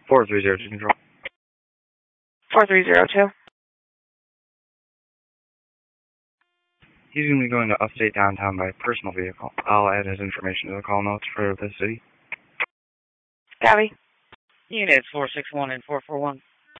4302 control. 4302. He's going to be going to upstate downtown by personal vehicle. I'll add his information to the call notes for the city. Copy. Units 461 and 441.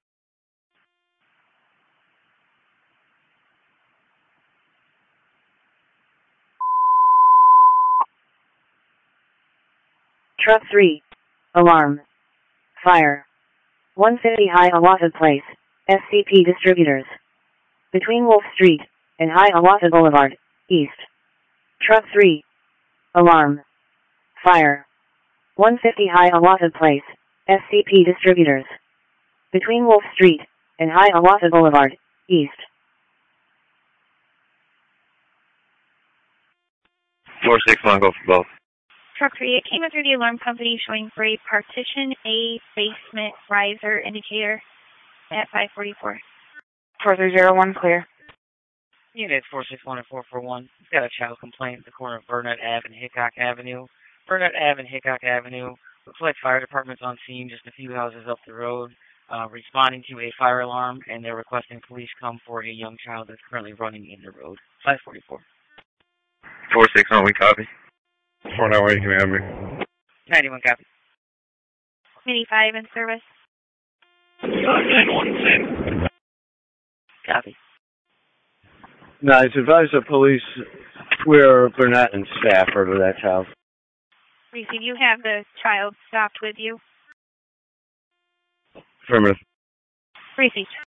Truck 3. Alarm. Fire. 150 Hiawatha Place, SCP Distributors. Between Wolf Street and Hiawatha Boulevard, East. Truck 3. Alarm. Fire. 150 Hiawatha Place, SCP Distributors. Between Wolf Street and Hiawatha Boulevard, East. 461, go for both. Truck 3, it came in through the alarm company showing for a partition A basement riser indicator at 544. 4301, clear. Units 461 and 441. We've got a child complaint at the corner of Burnett Ave and Hickok Avenue. Burnett Ave and Hickok Avenue. Looks like fire department's on scene just a few houses up the road, responding to a fire alarm, and they're requesting police come for a young child that's currently running in the road. 544. 461, we copy. 491, you can have me. 91, copy. Mini 5 in service. 917. Copy. Nice. Advise the police where Burnett and Stafford of that child. Reese, do you have the child stopped with you? Affirmative. Reese.